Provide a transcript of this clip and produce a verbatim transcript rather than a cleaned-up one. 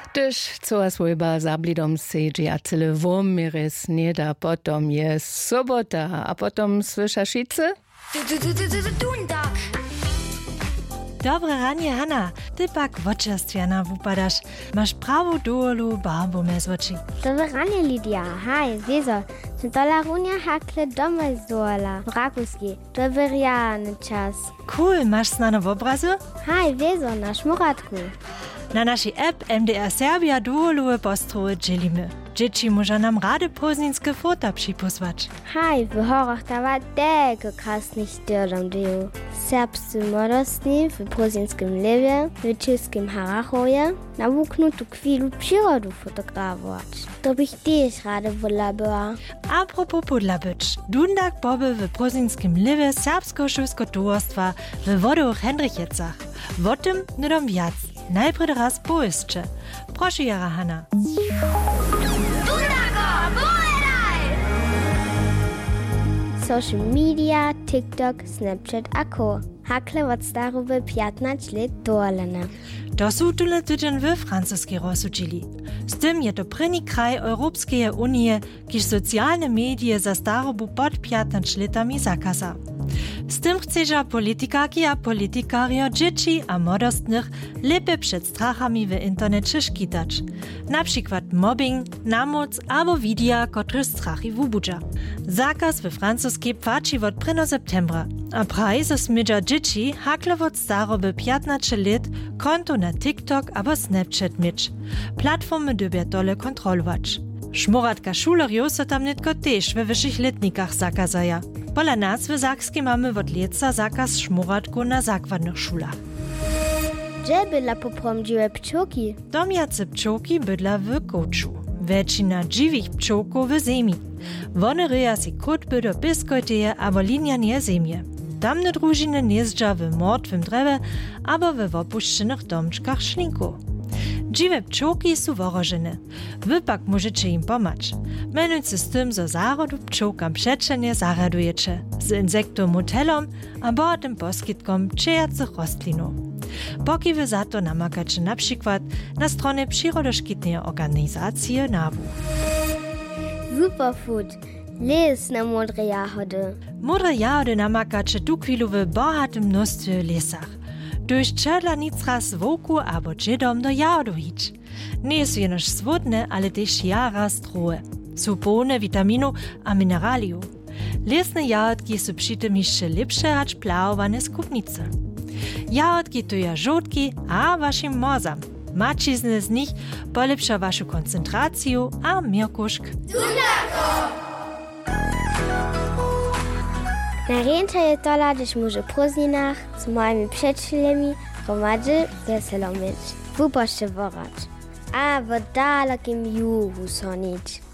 Gdyż coraz wojba zablidom sedzie a cyle womiris nie da, potom je sobota, a potom słyszašice? Dobre ranie, Hanna. Ty pak wočerstwiana wupadaš. Masz prawo doolu barbu me zwoči. Dobre ranie, Lidia. Hej, wieso. Jsem tola runia hakle doma zdola. V Rakuski. Dobre jane čas. Cool, masz znane w obrazu? Hej, wieso, na šmuratku. Na naszej app M D R Serbia doolue postroje dzielimy. Dzieci może nam rady poznańskie fota przyposłać. Hej, w horach dawa tego krasnych styrżam dzieł. Serbscy młodostni w poznańskim lewie, w czeskim Harachowie, na wuknu tu chwilu przyrodu fotografować. To bych też rada wolała była. A propos podla być. Dundak boby w poznańskim lewie serbsko-szulsko towarstwa w Wodowych Hendrichecach. O tym nudom wiac. Najpierw raz pojeszcze. Proszę, Jara Hanna. Social media, TikTok, Snapchat a ko. Hakle od staroby piętnaście lat dolene. To są tyle tydzień w francuskiej rozsudili. Z tym je to první kraj Europejskiej Unii, kiż socjalne medie za starobu pod piętnaście latami zakaza. Z tym chcesz politykarki a politykario dzieci a młodostnych lepiej przed strachami w internecie szkitać. Na przykład mobbing, namoc albo wideo, które strachy wubudza. Zakaz we francuskiej płaci od pierwszego septembra, a prawie ze smydza dzieci hakle od staroby piętnaście lat konto na TikTok albo Snapchat mieć. Platformy dobią dole kontrolować. Szmoratka šulerjo so tam netko tež we wyższych letnikach zakazaja. Pola nas w Sakskim mamy od lieca zakaz szmoratku na zakładnych szulach. Gdzie bydla popromdziłe pčołki? Domjace pčołki bydla w koczu. Většina dziwych pčołków w ziemi. One ryja si kutby do piskojteje albo linianie ziemie. Tamne drużyny niezdża w martwym drewie albo w opuszczonych domczkach szlinku. Dziwe pčołki są worożene. Wy pak możecie im pomać. Menujcie z tym, że zarodu pčołkam przeczenie zaradujecie. Z insektom motelom a bogatym poskitkom přejacych rostlinów. Poki wy za to namakacie na przykład na stronie Przyrodoszkitnej organizacji N A B U. Superfood. Les na modre jahody. Modre jahody namakacie tu chwilu w bogatym mnóstwie lesach. Durch czerla nic raz woku albo dziedom do jahodu hić. Nie są jenoż swodne, ale też jara stroje. Są pełne witaminu a mineraliów. Lesne jahodki są przy tym jeszcze lepsze acz plawowane skupnice. Jahodki to ja żółtki a waszym mozam. Mačizny z nich polepsza waszą koncentrację a miarkuszk. Na ręce je tola, gdyż może po zninach z moimi przyjaciółmi gromadzy weselo mieć. Wyposzcze worać. A w dalekim juhu sonić.